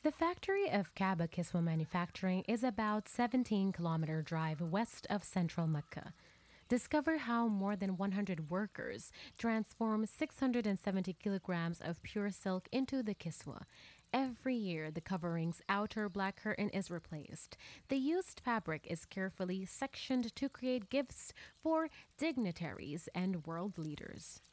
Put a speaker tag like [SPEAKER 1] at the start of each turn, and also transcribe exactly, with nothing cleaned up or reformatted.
[SPEAKER 1] The factory of Kaba Kiswa Manufacturing is about seventeen kilometer drive west of central Mecca. Discover how more than one hundred workers transform six hundred seventy kilograms of pure silk into the kiswa. Every year, the covering's outer black curtain is replaced. The used fabric is carefully sectioned to create gifts for dignitaries and world leaders.